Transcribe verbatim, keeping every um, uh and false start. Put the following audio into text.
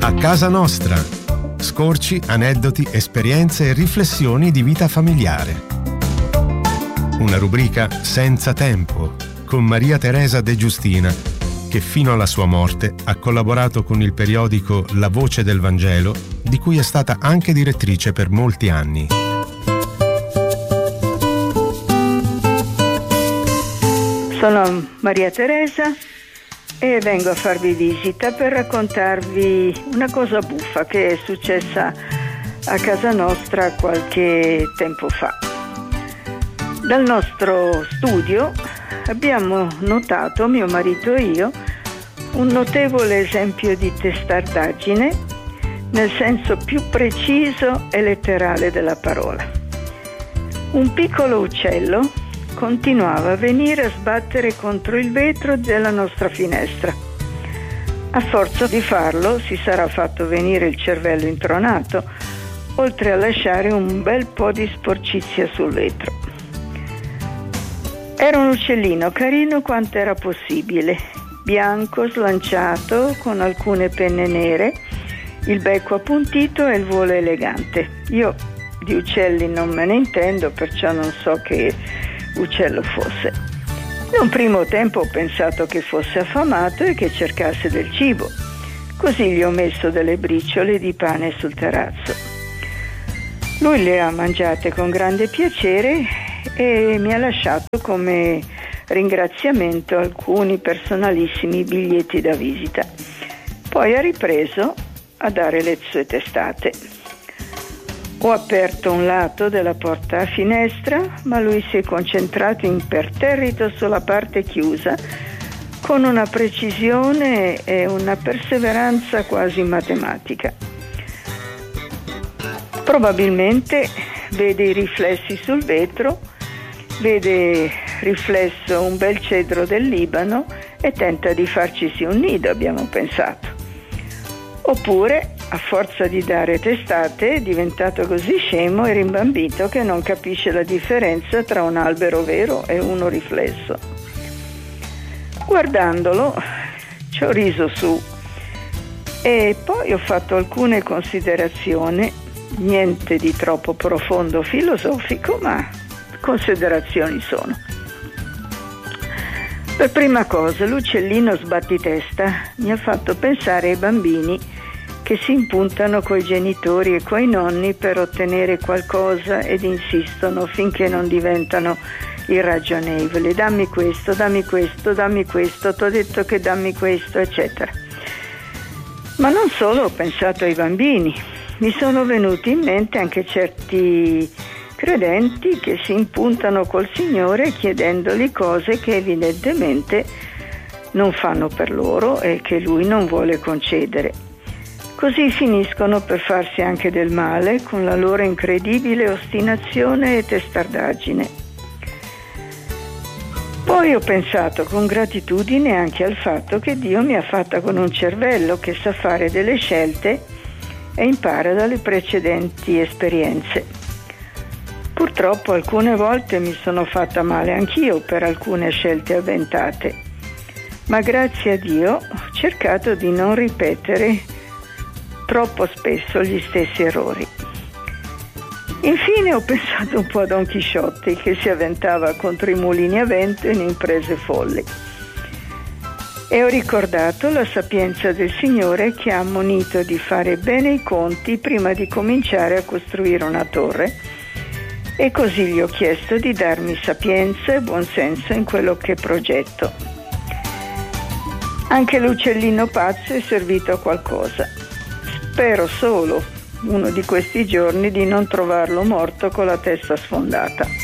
A casa nostra. Scorci, aneddoti, esperienze e riflessioni di vita familiare. Una rubrica senza tempo con Maria Teresa De Giustina, che fino alla sua morte ha collaborato con il periodico La Voce del Vangelo, di cui è stata anche direttrice per molti anni. Sono Maria Teresa e vengo a farvi visita per raccontarvi una cosa buffa che è successa a casa nostra qualche tempo fa. Dal nostro studio abbiamo notato, mio marito e io, un notevole esempio di testardaggine nel senso più preciso e letterale della parola. Un piccolo uccello continuava a venire a sbattere contro il vetro della nostra finestra. A forza di farlo si sarà fatto venire il cervello intronato, oltre a lasciare un bel po' di sporcizia sul vetro. Era un uccellino carino quanto era possibile, bianco, slanciato, con alcune penne nere, il becco appuntito e il volo elegante. Io di uccelli non me ne intendo, perciò non so che uccello fosse. In un primo tempo ho pensato che fosse affamato e che cercasse del cibo, così gli ho messo delle briciole di pane sul terrazzo. Lui le ha mangiate con grande piacere e mi ha lasciato come ringraziamento alcuni personalissimi biglietti da visita. Poi ha ripreso a dare le sue testate. Ho aperto un lato della porta a finestra, ma lui si è concentrato imperterrito sulla parte chiusa, con una precisione e una perseveranza quasi matematica. Probabilmente vede i riflessi sul vetro, vede riflesso un bel cedro del Libano e tenta di farcisi un nido, abbiamo pensato. Oppure, a forza di dare testate, è diventato così scemo e rimbambito che non capisce la differenza tra un albero vero e uno riflesso. Guardandolo, ci ho riso su e poi ho fatto alcune considerazioni, niente di troppo profondo filosofico, ma considerazioni sono. Per prima cosa, l'uccellino sbattitesta mi ha fatto pensare ai bambini che si impuntano coi genitori e coi nonni per ottenere qualcosa ed insistono finché non diventano irragionevoli. Dammi questo, dammi questo, dammi questo, t'ho detto che dammi questo, eccetera. Ma non solo ho pensato ai bambini, mi sono venuti in mente anche certi credenti che si impuntano col Signore chiedendogli cose che evidentemente non fanno per loro e che Lui non vuole concedere. Così finiscono per farsi anche del male con la loro incredibile ostinazione e testardaggine. Poi ho pensato con gratitudine anche al fatto che Dio mi ha fatta con un cervello che sa fare delle scelte e impara dalle precedenti esperienze. Purtroppo alcune volte mi sono fatta male anch'io per alcune scelte avventate, ma grazie a Dio ho cercato di non ripetere troppo spesso gli stessi errori. Infine ho pensato un po' a Don Chisciotte che si avventava contro i mulini a vento in imprese folli e ho ricordato la sapienza del Signore che ha ammonito di fare bene i conti prima di cominciare a costruire una torre, e così gli ho chiesto di darmi sapienza e buonsenso in quello che progetto. Anche l'uccellino pazzo è servito a qualcosa. Spero solo, uno di questi giorni, di non trovarlo morto con la testa sfondata.